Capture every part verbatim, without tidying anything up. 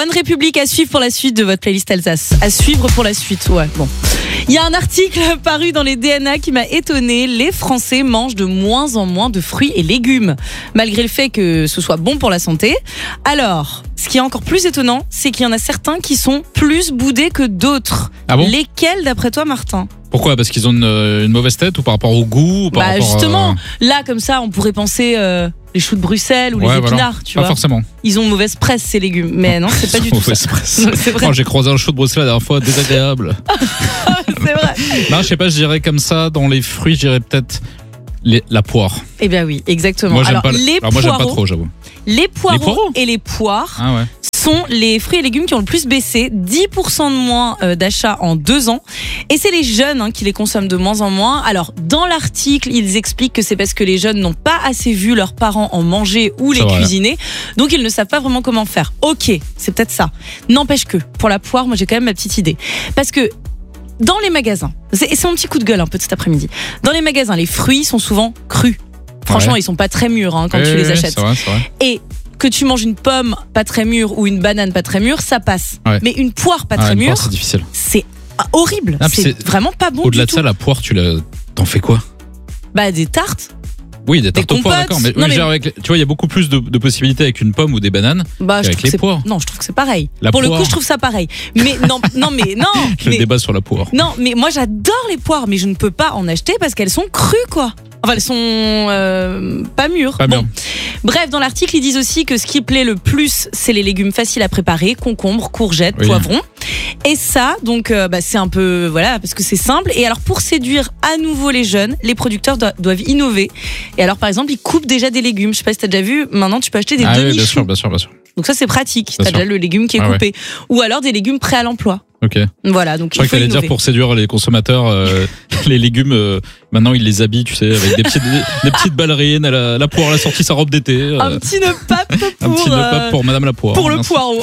One Republic à suivre pour la suite de votre playlist Alsace. À suivre pour la suite, ouais, bon. Il y a un article paru dans les D N A qui m'a étonné. Les Français mangent de moins en moins de fruits et légumes, malgré le fait que ce soit bon pour la santé. Alors, ce qui est encore plus étonnant, c'est qu'il y en a certains qui sont plus boudés que d'autres. Ah bon ? Lesquels, d'après toi, Martin ? Pourquoi ? Parce qu'ils ont une, une mauvaise tête ou par rapport au goût ou par Bah rapport justement, à... là comme ça, on pourrait penser euh, les choux de Bruxelles ou Ouais, les voilà. épinards, tu Pas vois. forcément. Ils ont mauvaise presse ces légumes, mais non, c'est pas du tout ça. Mauvaise presse. Non, c'est vrai. Oh, j'ai croisé un chou de Bruxelles la dernière fois, désagréable. C'est vrai. Non, je sais pas, je dirais comme ça, dans les fruits, je dirais peut-être les, la poire. Eh bien oui, exactement. Moi, j'aime Alors, pas, le- les Alors, moi, j'aime pas poireaux, trop, j'avoue. les poireaux, Les poireaux et les poires Ah ouais. sont les fruits et légumes qui ont le plus baissé, dix pour cent de moins euh, d'achats en deux ans. Et c'est les jeunes hein, qui les consomment de moins en moins. Alors, dans l'article, ils expliquent que c'est parce que les jeunes n'ont pas assez vu leurs parents en manger ou les C'est vrai. cuisiner. Donc, ils ne savent pas vraiment comment faire. Ok, c'est peut-être ça. N'empêche que, pour la poire, moi, j'ai quand même ma petite idée. Parce que dans les magasins, c'est, c'est mon petit coup de gueule un peu cet après-midi. Dans les magasins, les fruits sont souvent crus. Franchement, Ouais. ils sont pas très mûrs hein, quand Oui, tu oui, les oui, achètes. C'est vrai, c'est vrai. Et que tu manges une pomme pas très mûre ou une banane pas très mûre, ça passe. Ouais. Mais une poire pas Ah, très une mûre, poire, c'est difficile. c'est horrible. Ah, puis c'est c'est- vraiment pas bon Au-delà du de tout. ça, la poire, tu la... t'en fais quoi ? Bah des tartes. Oui, des tartes aux poires, compotes. d'accord. Mais, Non, oui, mais- genre avec les- tu vois, il y a beaucoup plus de, de possibilités avec une pomme ou des bananes Bah je qu'avec trouve que les c'est poires. non, je trouve que c'est pareil. La Pour le poire. coup, je trouve ça pareil. Mais non, non mais non. Le mais, débat sur la poire. non, mais moi j'adore les poires, mais je ne peux pas en acheter parce qu'elles sont crues quoi. Enfin, elles sont euh, pas mûres. Pas Bon. mûres. Bref, dans l'article, ils disent aussi que ce qui plaît le plus, c'est les légumes faciles à préparer, concombres, courgettes, Oui. poivrons. Et ça, donc, euh, bah, c'est un peu, voilà, parce que c'est simple. Et alors, pour séduire à nouveau les jeunes, les producteurs do- doivent innover. Et alors, par exemple, ils coupent déjà des légumes. Je sais pas si t'as déjà vu. Maintenant, tu peux acheter des Ah oui, bien demi-choux. sûr, bien sûr, bien sûr. Donc ça, c'est pratique. Bien T'as sûr. déjà le légume qui est Ah ouais. coupé. Ou alors des légumes prêts à l'emploi. Ok. Voilà, donc Je crois il qu'il faut fallait dire innover. pour séduire les consommateurs, euh, les légumes, euh, maintenant ils les habillent, tu sais, avec des petites, des, des petites ballerines. Elle a, la poire, elle a sorti sa robe d'été. euh, Un petit nœud pape un pour, petit nœud euh, pape pour Madame la poire. pour le Merci. poireau.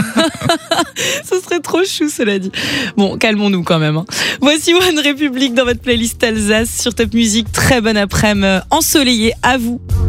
Ce serait trop chou, cela dit. Bon, calmons-nous quand même. hein. Voici One Republic dans votre playlist Alsace sur Top Music. Très bonne après-midi ensoleillée à vous.